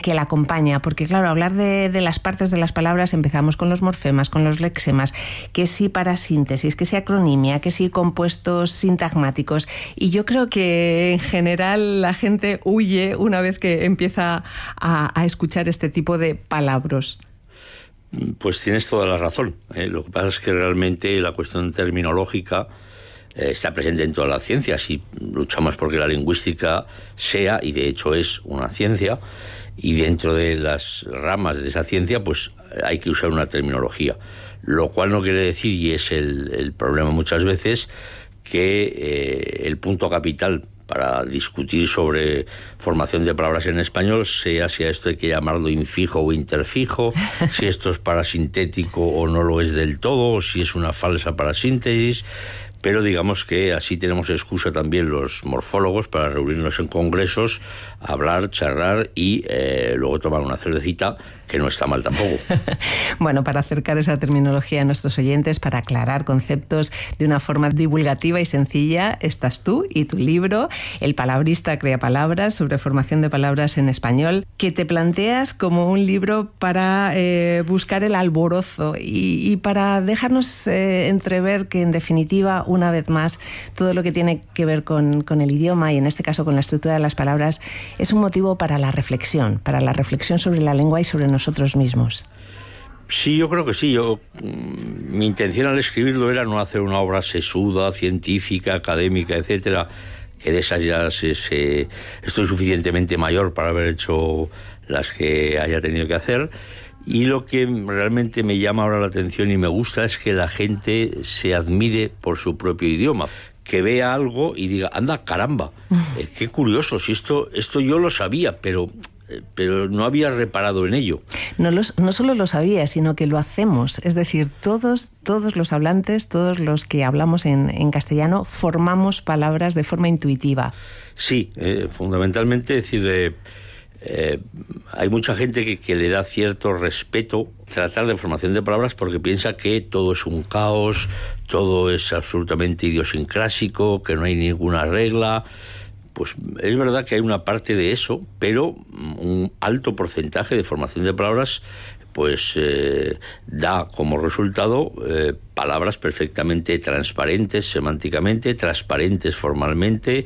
que la acompaña, porque claro, hablar de las partes de las palabras empezamos con los morfemas, con los lexemas, que sí parasíntesis, que sí acronimia, que sí compuestos sintagmáticos, y yo creo que en general la gente huye una vez que empieza a escuchar este tipo de palabras. Pues tienes toda la razón. Lo que pasa es que realmente la cuestión terminológica está presente en todas las ciencias y luchamos porque la lingüística sea, y de hecho es, una ciencia, y dentro de las ramas de esa ciencia pues hay que usar una terminología, lo cual no quiere decir, y es el problema muchas veces, que el punto capital para discutir sobre formación de palabras en español sea si a esto hay que llamarlo infijo o interfijo, si esto es parasintético o no lo es del todo, o si es una falsa parasíntesis. Pero digamos que así tenemos excusa también los morfólogos para reunirnos en congresos, hablar, charlar y luego tomar una cervecita, que no está mal tampoco. Bueno, para acercar esa terminología a nuestros oyentes, para aclarar conceptos de una forma divulgativa y sencilla, estás tú y tu libro, El palabrista crea palabras, sobre formación de palabras en español, que te planteas como un libro para buscar el alborozo y para dejarnos entrever que, en definitiva, una vez más, todo lo que tiene que ver con el idioma, y en este caso con la estructura de las palabras, es un motivo para la reflexión sobre la lengua y sobre nosotros mismos. Sí, yo creo que sí. Mi intención al escribirlo era no hacer una obra sesuda, científica, académica, etcétera, que de esas ya estoy suficientemente mayor para haber hecho las que haya tenido que hacer. Y lo que realmente me llama ahora la atención y me gusta es que la gente se admire por su propio idioma, que vea algo y diga, anda, caramba, qué curioso, si esto yo lo sabía, pero no había reparado en ello. No solo lo sabía, sino que lo hacemos. Es decir, todos los hablantes, todos los que hablamos en castellano, formamos palabras de forma intuitiva. Sí, fundamentalmente, es decir, hay mucha gente que le da cierto respeto tratar de formación de palabras porque piensa que todo es un caos, todo es absolutamente idiosincrásico, que no hay ninguna regla. Pues es verdad que hay una parte de eso, pero un alto porcentaje de formación de palabras pues da como resultado palabras perfectamente transparentes semánticamente, transparentes formalmente,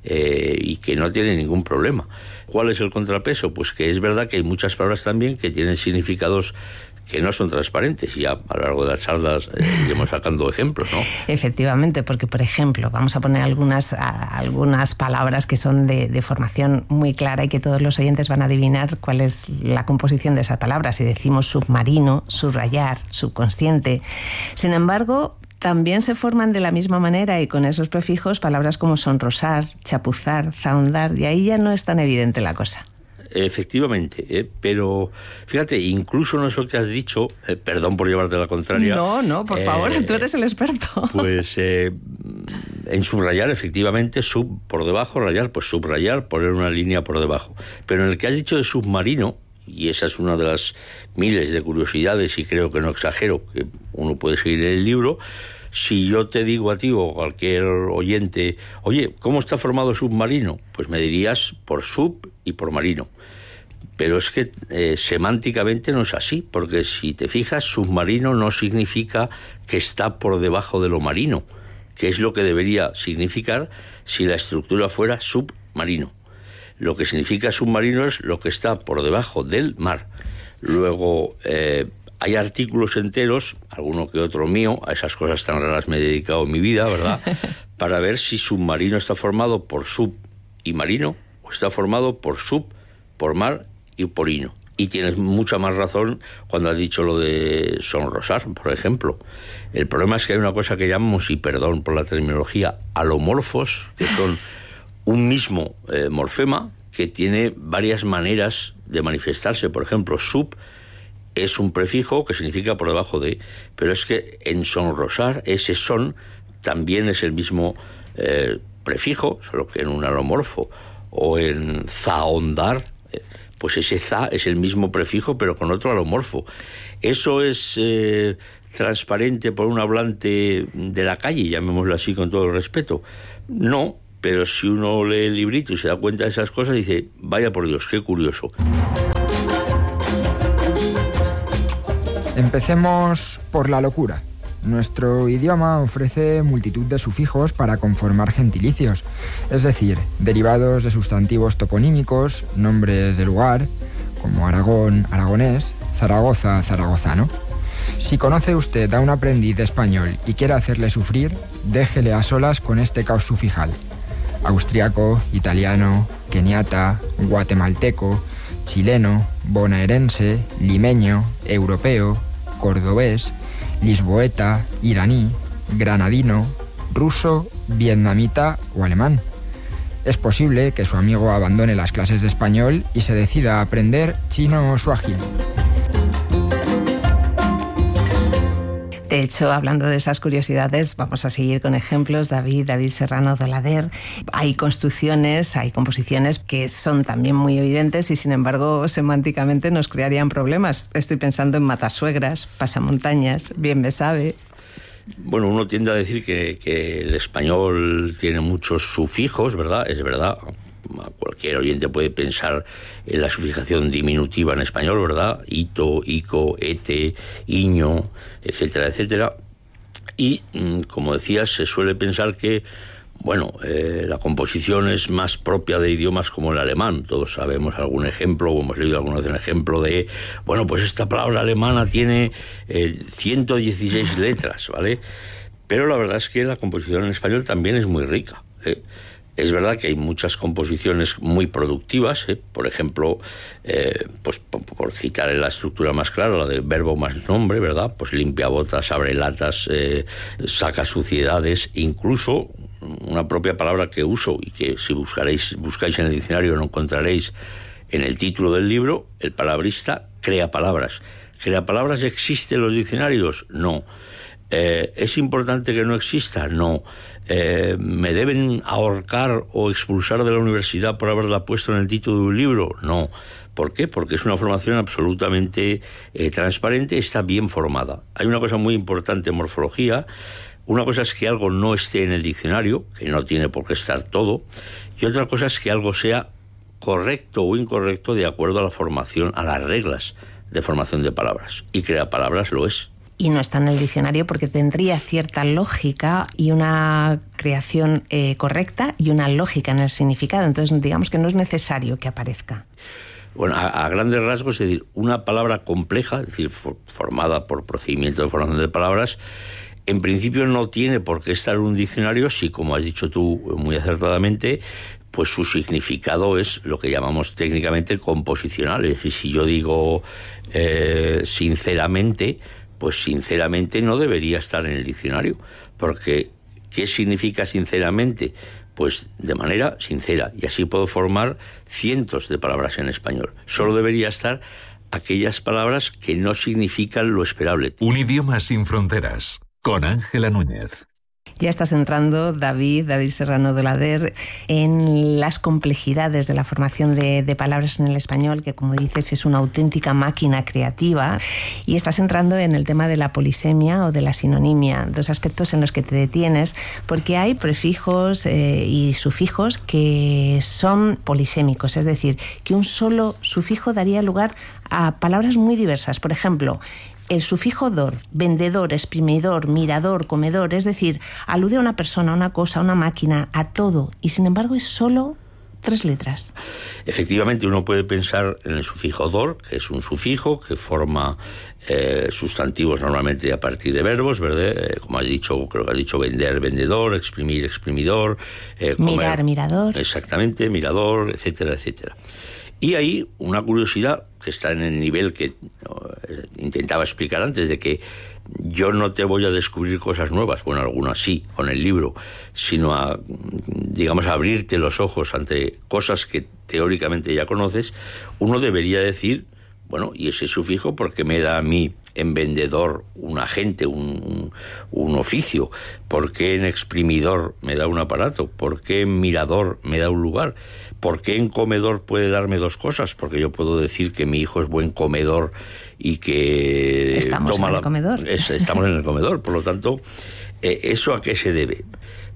y que no tienen ningún problema. ¿Cuál es el contrapeso? Pues que es verdad que hay muchas palabras también que tienen significados que no son transparentes, y ya a lo largo de las charlas iremos sacando ejemplos, ¿no? Efectivamente, porque, por ejemplo, vamos a poner algunas palabras que son de formación muy clara y que todos los oyentes van a adivinar cuál es la composición de esas palabras. Si decimos submarino, subrayar, subconsciente. Sin embargo, también se forman de la misma manera y con esos prefijos palabras como sonrosar, chapuzar, zahondar, y ahí ya no es tan evidente la cosa. Efectivamente, pero fíjate, incluso en eso que has dicho, perdón por llevarte la contraria. No, por favor, tú eres el experto. Pues en subrayar, efectivamente, sub por debajo, rayar, pues subrayar, poner una línea por debajo. Pero en el que has dicho de submarino, y esa es una de las miles de curiosidades, y creo que no exagero, que uno puede seguir en el libro. Si yo te digo a ti o a cualquier oyente, oye, ¿cómo está formado submarino? Pues me dirías por sub y por marino. Pero es que semánticamente no es así, porque si te fijas, submarino no significa que está por debajo de lo marino, que es lo que debería significar si la estructura fuera submarino. Lo que significa submarino es lo que está por debajo del mar. Luego, hay artículos enteros, alguno que otro mío, a esas cosas tan raras me he dedicado en mi vida, ¿verdad?, para ver si submarino está formado por sub y marino, o está formado por sub, por mar y por ino. Y tienes mucha más razón cuando has dicho lo de sonrosar, por ejemplo. El problema es que hay una cosa que llamamos, y perdón por la terminología, alomorfos, que son un mismo morfema que tiene varias maneras de manifestarse. Por ejemplo, sub es un prefijo que significa por debajo de, pero es que en sonrosar, ese son también es el mismo prefijo, solo que en un alomorfo. O en zahondar, pues ese za es el mismo prefijo, pero con otro alomorfo. ¿Eso es transparente por un hablante de la calle, llamémoslo así con todo el respeto? No, pero si uno lee el librito y se da cuenta de esas cosas, dice, vaya por Dios, qué curioso. Empecemos por la locura. Nuestro idioma ofrece multitud de sufijos para conformar gentilicios, es decir, derivados de sustantivos toponímicos, nombres de lugar, como Aragón, aragonés, Zaragoza, zaragozano. Si conoce usted a un aprendiz de español y quiere hacerle sufrir, déjele a solas con este caos sufijal. Austriaco, italiano, keniata, guatemalteco, chileno, bonaerense, limeño, europeo, cordobés, lisboeta, iraní, granadino, ruso, vietnamita o alemán. Es posible que su amigo abandone las clases de español y se decida a aprender chino o suajili. De hecho, hablando de esas curiosidades, vamos a seguir con ejemplos. David Serrano de Olader. Hay construcciones, hay composiciones que son también muy evidentes y, sin embargo, semánticamente nos crearían problemas. Estoy pensando en Matasuegras, Pasamontañas, Bien me sabe. Bueno, uno tiende a decir que el español tiene muchos sufijos, ¿verdad? Es verdad. Cualquier oyente puede pensar en la sufijación diminutiva en español, ¿verdad? Ito, ico, ete, iño, etcétera, etcétera. Y, como decías, se suele pensar que, bueno, la composición es más propia de idiomas como el alemán. Todos sabemos algún ejemplo, o hemos leído alguna vez un ejemplo de, bueno, pues esta palabra alemana tiene 116 letras, ¿vale? Pero la verdad es que la composición en español también es muy rica, ¿eh? Es verdad que hay muchas composiciones muy productivas, por ejemplo, pues por citar en la estructura más clara, la del verbo más nombre, ¿verdad? Pues limpia botas, abre latas, saca suciedades, incluso una propia palabra que uso y que si buscáis en el diccionario no encontraréis en el título del libro, el palabrista crea palabras. ¿Crea palabras existe en los diccionarios? No. ¿Es importante que no exista? No. ¿Me deben ahorcar o expulsar de la universidad por haberla puesto en el título de un libro? No. ¿Por qué? Porque es una formación absolutamente transparente, está bien formada. Hay una cosa muy importante en morfología. Una cosa es que algo no esté en el diccionario, que no tiene por qué estar todo, y otra cosa es que algo sea correcto o incorrecto de acuerdo a la formación, a las reglas de formación de palabras. Y crear palabras lo es. Y no está en el diccionario porque tendría cierta lógica y una creación correcta y una lógica en el significado. Entonces, digamos que no es necesario que aparezca. Bueno, a grandes rasgos, es decir, una palabra compleja, es decir, formada por procedimiento de formación de palabras, en principio no tiene por qué estar en un diccionario si, como has dicho tú muy acertadamente, pues su significado es lo que llamamos técnicamente composicional. Es decir, si yo digo sinceramente, pues sinceramente no debería estar en el diccionario, porque ¿qué significa sinceramente? Pues de manera sincera, y así puedo formar cientos de palabras en español. Solo debería estar aquellas palabras que no significan lo esperable. Un idioma sin fronteras, con Ángela Núñez. Ya estás entrando, David Serrano de Olader, en las complejidades de la formación de palabras en el español, que, como dices, es una auténtica máquina creativa, y estás entrando en el tema de la polisemia o de la sinonimia, dos aspectos en los que te detienes, porque hay prefijos y sufijos que son polisémicos, es decir, que un solo sufijo daría lugar a palabras muy diversas. Por ejemplo, el sufijo dor, vendedor, exprimidor, mirador, comedor, es decir, alude a una persona, a una cosa, a una máquina, a todo, y sin embargo es solo 3 letras. Efectivamente, uno puede pensar en el sufijo dor, que es un sufijo que forma sustantivos normalmente a partir de verbos, ¿verdad? Como has dicho, creo que has dicho vender, vendedor, exprimir, exprimidor, comer, mirar, mirador. Exactamente, mirador, etcétera, etcétera. Y hay una curiosidad que está en el nivel que intentaba explicar antes, de que yo no te voy a descubrir cosas nuevas, bueno, algunas sí, con el libro, sino a, digamos, a abrirte los ojos ante cosas que teóricamente ya conoces. Uno debería decir, bueno, y ese sufijo, ¿por qué me da a mí en vendedor un agente, un oficio? ¿Por qué en exprimidor me da un aparato? ¿Por qué en mirador me da un lugar? ¿Por qué en comedor puede darme 2 cosas? Porque yo puedo decir que mi hijo es buen comedor y que estamos en el comedor. Estamos en el comedor. Por lo tanto, ¿eso a qué se debe?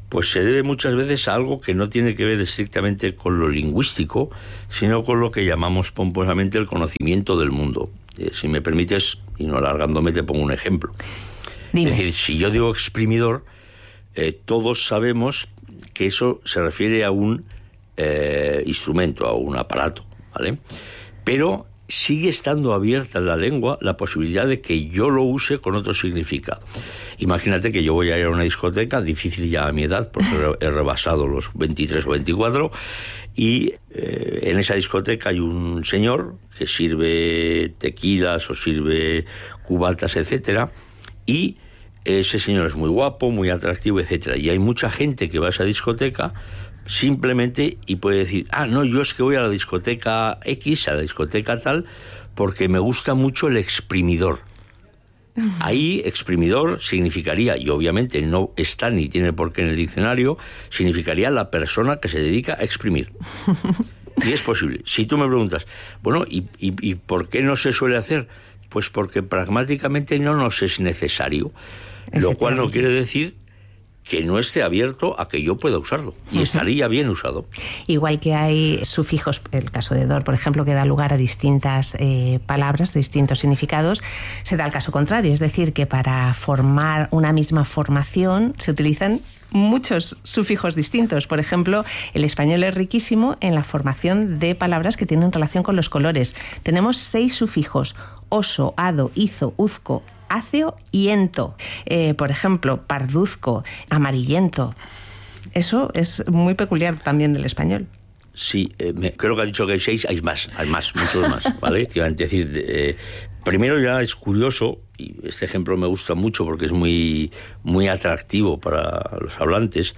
pues se debe muchas veces a algo que no tiene que ver estrictamente con lo lingüístico, sino con lo que llamamos pomposamente el conocimiento del mundo. Si me permites, y no alargándome, te pongo un ejemplo. Dime. Es decir, si yo digo exprimidor, todos sabemos que eso se refiere a un instrumento, a un aparato, ¿vale? Pero sigue estando abierta en la lengua la posibilidad de que yo lo use con otro significado. Imagínate que yo voy a ir a una discoteca, difícil ya a mi edad, porque he rebasado los 23 o 24, y en esa discoteca hay un señor que sirve tequilas o sirve cubatas, etcétera, y ese señor es muy guapo, muy atractivo, etcétera. Y hay mucha gente que va a esa discoteca simplemente y puede decir, no, yo es que voy a la discoteca X, a la discoteca tal, porque me gusta mucho el exprimidor. Ahí, exprimidor significaría, y obviamente no está ni tiene por qué en el diccionario, significaría la persona que se dedica a exprimir. Y es posible. Si tú me preguntas, bueno, ¿y por qué no se suele hacer? Pues porque pragmáticamente no nos es necesario, lo cual no quiere decir que no esté abierto a que yo pueda usarlo, y estaría bien usado. Igual que hay sufijos, el caso de dor, por ejemplo, que da lugar a distintas palabras, distintos significados, se da el caso contrario, es decir, que para formar una misma formación se utilizan muchos sufijos distintos. Por ejemplo, el español es riquísimo en la formación de palabras que tienen relación con los colores. Tenemos 6 sufijos: oso, ado, izo, uzco, áceo y ento. Por ejemplo, parduzco, amarillento. Eso es muy peculiar también del español. Sí, creo que ha dicho que hay 6, hay más, muchos más, ¿vale? Te iba a decir, primero ya es curioso, y este ejemplo me gusta mucho porque es muy, muy atractivo para los hablantes.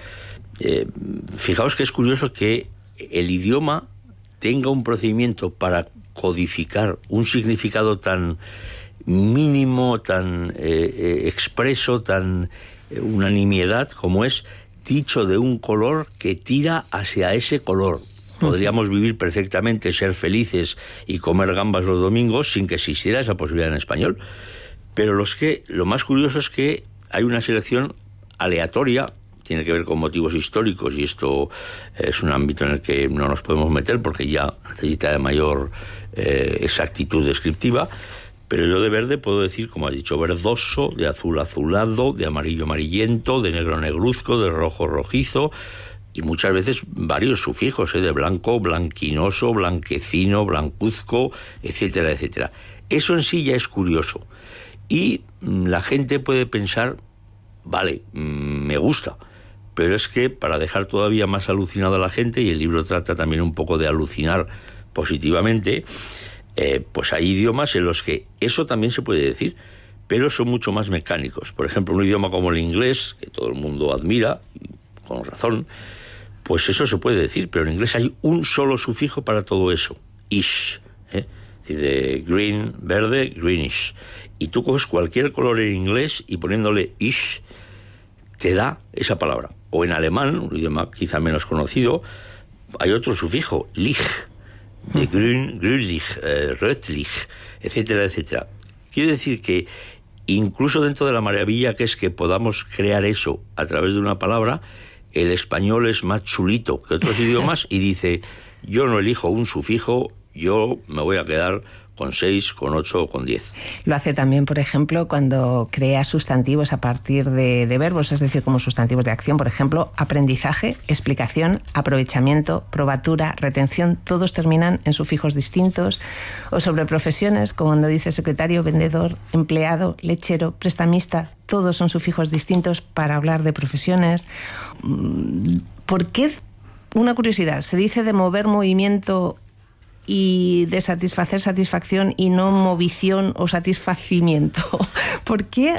Fijaos que es curioso que el idioma tenga un procedimiento para codificar un significado tan mínimo, tan expreso, tan unanimidad como es dicho de un color que tira hacia ese color. Podríamos vivir perfectamente, ser felices y comer gambas los domingos sin que existiera esa posibilidad en español. Pero lo más curioso es que hay una selección aleatoria, tiene que ver con motivos históricos, y esto es un ámbito en el que no nos podemos meter porque ya necesita de mayor exactitud descriptiva. Pero yo de verde puedo decir, como has dicho, verdoso, de azul azulado, de amarillo amarillento, de negro negruzco, de rojo rojizo, y muchas veces varios sufijos, de blanco, blanquinoso, blanquecino, blancuzco, etcétera, etcétera. Eso en sí ya es curioso. Y la gente puede pensar, vale, me gusta, pero es que para dejar todavía más alucinada a la gente, y el libro trata también un poco de alucinar positivamente, pues hay idiomas en los que eso también se puede decir, pero son mucho más mecánicos. Por ejemplo, un idioma como el inglés, que todo el mundo admira, con razón, pues eso se puede decir, pero en inglés hay un solo sufijo para todo eso, ish, es decir, de green, verde, greenish. Y tú coges cualquier color en inglés y poniéndole ish, te da esa palabra. O en alemán, un idioma quizá menos conocido, hay otro sufijo, lich, de grün, grünlich, rötlich, etcétera, etcétera. Quiere decir que incluso dentro de la maravilla que es que podamos crear eso a través de una palabra, el español es más chulito que otros idiomas y dice, yo no elijo un sufijo, yo me voy a quedar con 6, con 8 o con 10. Lo hace también, por ejemplo, cuando crea sustantivos a partir de verbos, es decir, como sustantivos de acción, por ejemplo, aprendizaje, explicación, aprovechamiento, probatura, retención, todos terminan en sufijos distintos. O sobre profesiones, como cuando dice secretario, vendedor, empleado, lechero, prestamista, todos son sufijos distintos para hablar de profesiones. ¿Por qué? Una curiosidad, se dice de mover movimiento y de satisfacer satisfacción y no movición o satisfacimiento. ¿Por qué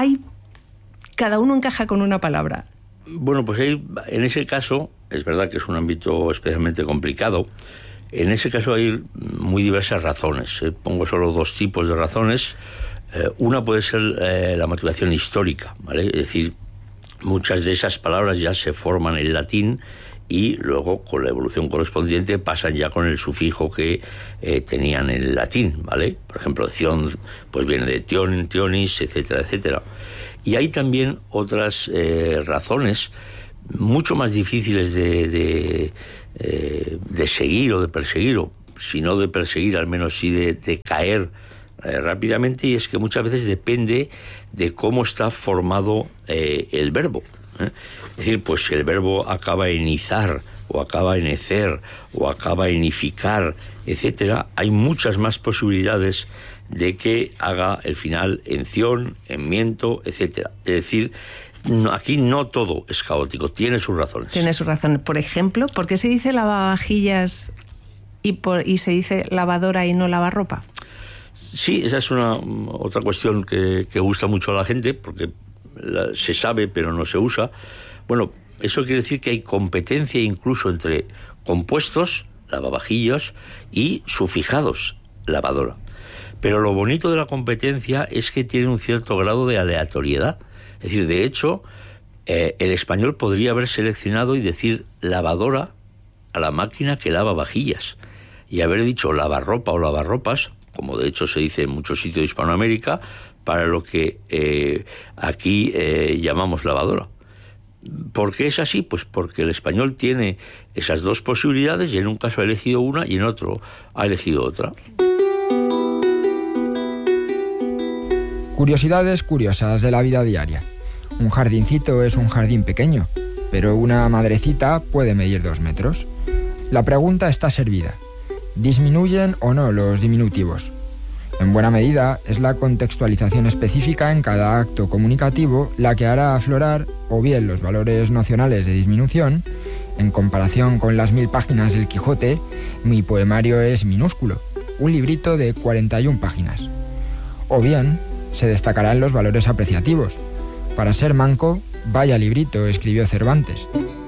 cada uno encaja con una palabra? Bueno, pues en ese caso, es verdad que es un ámbito especialmente complicado. En ese caso hay muy diversas razones. Pongo solo 2 tipos de razones. Una puede ser la motivación histórica, ¿vale? Es decir, muchas de esas palabras ya se forman en latín y luego con la evolución correspondiente pasan ya con el sufijo que tenían en el latín, ¿vale? Por ejemplo, tion, pues viene de tion, tionis, etcétera, etcétera. Y hay también otras razones, mucho más difíciles de seguir o de perseguir, o si no de perseguir, al menos sí de caer rápidamente, y es que muchas veces depende de cómo está formado el verbo. Es decir, pues si el verbo acaba en izar, o acaba en ecer, o acaba en ificar, etcétera, hay muchas más posibilidades de que haga el final ención, enmiento, etcétera. Es decir, aquí no todo es caótico, tiene sus razones. Tiene sus razones. Por ejemplo, ¿por qué se dice lavavajillas y se dice lavadora y no lavarropa? Sí, esa es otra cuestión que gusta mucho a la gente, porque se sabe pero no se usa. Bueno, eso quiere decir que hay competencia incluso entre compuestos, lavavajillas, y sufijados, lavadora. Pero lo bonito de la competencia es que tiene un cierto grado de aleatoriedad. Es decir, de hecho, el español podría haber seleccionado y decir lavadora a la máquina que lava vajillas, y haber dicho lavarropa o lavarropas, como de hecho se dice en muchos sitios de Hispanoamérica, para lo que aquí llamamos lavadora. ¿Por qué es así? Pues porque el español tiene esas dos posibilidades, y en un caso ha elegido una y en otro ha elegido otra. Curiosidades curiosas de la vida diaria. Un jardincito es un jardín pequeño, pero una madrecita puede medir 2 metros. La pregunta está servida. ¿Disminuyen o no los diminutivos? En buena medida, es la contextualización específica en cada acto comunicativo la que hará aflorar o bien los valores nocionales de disminución. En comparación con las 1000 páginas del Quijote, mi poemario es minúsculo, un librito de 41 páginas. O bien, se destacarán los valores apreciativos. Para ser manco, vaya librito, escribió Cervantes.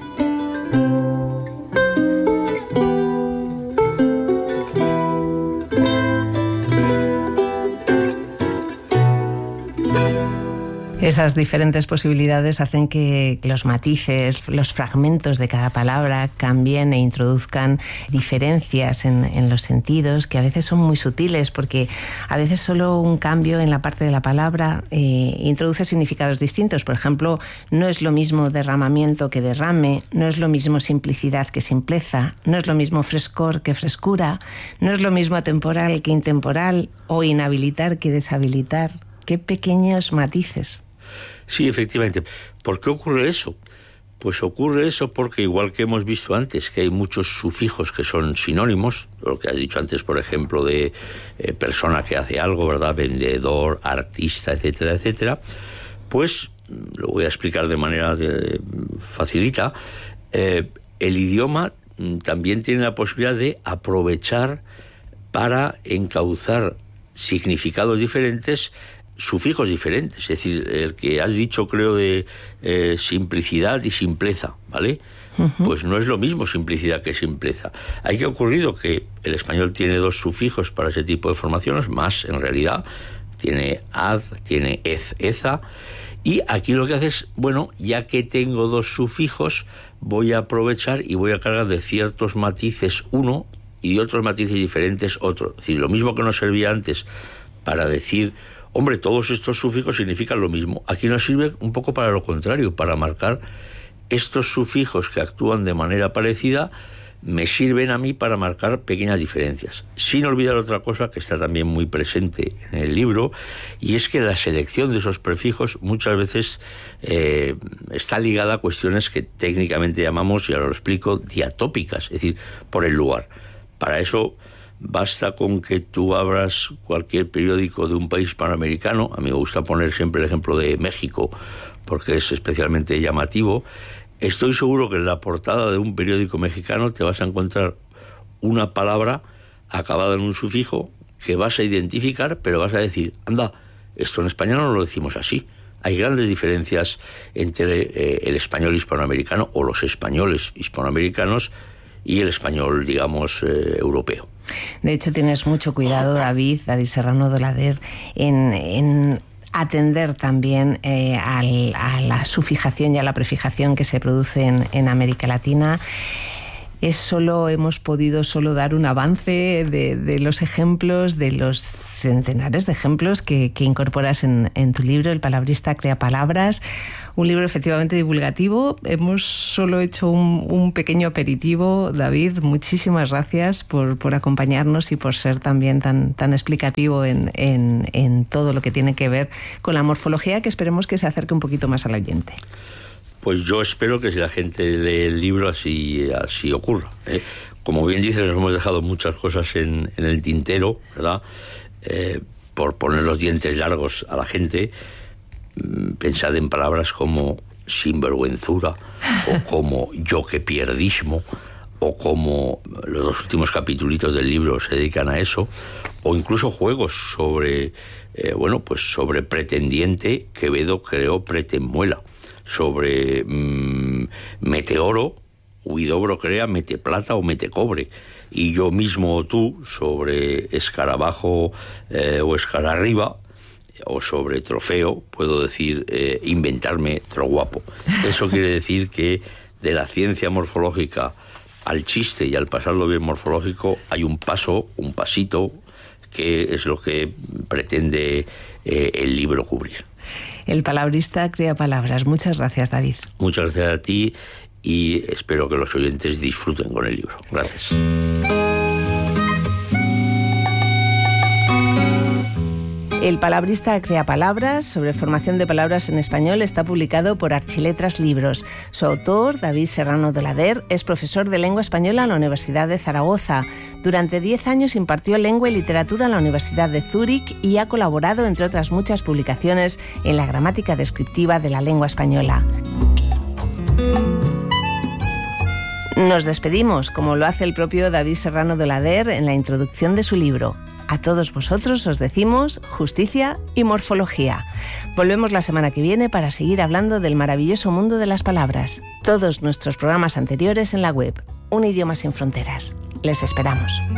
Esas diferentes posibilidades hacen que los matices, los fragmentos de cada palabra cambien e introduzcan diferencias en los sentidos, que a veces son muy sutiles, porque a veces solo un cambio en la parte de la palabra introduce significados distintos. Por ejemplo, no es lo mismo derramamiento que derrame, no es lo mismo simplicidad que simpleza, no es lo mismo frescor que frescura, no es lo mismo atemporal que intemporal, o inhabilitar que deshabilitar. Qué pequeños matices. Sí, efectivamente. ¿Por qué ocurre eso? Pues ocurre eso porque, igual que hemos visto antes, que hay muchos sufijos que son sinónimos, lo que has dicho antes, por ejemplo, de persona que hace algo, ¿verdad? Vendedor, artista, etcétera, etcétera. Pues, lo voy a explicar de manera facilita, el idioma también tiene la posibilidad de aprovechar para encauzar significados diferentes, sufijos diferentes. Es decir, el que has dicho, creo, de simplicidad y simpleza, ¿vale? Uh-huh. Pues no es lo mismo simplicidad que simpleza. Hay que ocurrido que el español tiene 2 sufijos para ese tipo de formaciones, más en realidad, tiene ad, tiene ez, eza, y aquí lo que hace es, bueno, ya que tengo 2 sufijos, voy a aprovechar y voy a cargar de ciertos matices uno y de otros matices diferentes otro. Es decir, lo mismo que nos servía antes para decir, hombre, todos estos sufijos significan lo mismo. Aquí nos sirve un poco para lo contrario, para marcar estos sufijos que actúan de manera parecida, me sirven a mí para marcar pequeñas diferencias. Sin olvidar otra cosa que está también muy presente en el libro, y es que la selección de esos prefijos muchas veces está ligada a cuestiones que técnicamente llamamos, y ahora lo explico, diatópicas, es decir, por el lugar. Para eso basta con que tú abras cualquier periódico de un país hispanoamericano. A mí me gusta poner siempre el ejemplo de México porque es especialmente llamativo. Estoy seguro que en la portada de un periódico mexicano te vas a encontrar una palabra acabada en un sufijo que vas a identificar, pero vas a decir, anda, esto en español no lo decimos así. Hay grandes diferencias entre el español hispanoamericano o los españoles hispanoamericanos y el español, digamos, europeo. De hecho, tienes mucho cuidado, David Serrano Dolader, en atender también a la sufijación y a la prefijación que se produce en América Latina. Hemos podido solo dar un avance de los ejemplos, de los centenares de ejemplos que incorporas en tu libro, El palabrista crea palabras, un libro efectivamente divulgativo. Hemos solo hecho un pequeño aperitivo. David, muchísimas gracias por acompañarnos y por ser también tan explicativo en todo lo que tiene que ver con la morfología, que esperemos que se acerque un poquito más al oyente. Pues yo espero que si la gente lee el libro así ocurra. Como bien dices, nos hemos dejado muchas cosas en el tintero, ¿verdad? Por poner los dientes largos a la gente. Pensad en palabras como sinvergüenzura, o como yo que pierdismo, o como los dos últimos capitulitos del libro se dedican a eso, o incluso juegos sobre, sobre pretendiente, Quevedo creó pretemuela. Sobre meteoro, Huidobro crea meteplata o metecobre, y yo mismo o tú sobre escarabajo o escararriba, o sobre trofeo puedo decir inventarme troguapo. Eso quiere decir que de la ciencia morfológica al chiste y al pasarlo bien morfológico hay un pasito, que es lo que pretende el libro cubrir. El palabrista crea palabras. Muchas gracias, David. Muchas gracias a ti y espero que los oyentes disfruten con el libro. Gracias. El palabrista crea palabras, sobre formación de palabras en español, está publicado por Archiletras Libros. Su autor, David Serrano de Lader, es profesor de lengua española en la Universidad de Zaragoza. Durante 10 años impartió lengua y literatura en la Universidad de Zúrich y ha colaborado, entre otras muchas publicaciones, en la gramática descriptiva de la lengua española. Nos despedimos, como lo hace el propio David Serrano de Lader en la introducción de su libro. A todos vosotros os decimos justicia y morfología. Volvemos la semana que viene para seguir hablando del maravilloso mundo de las palabras. Todos nuestros programas anteriores en la web Un Idioma Sin Fronteras. Les esperamos.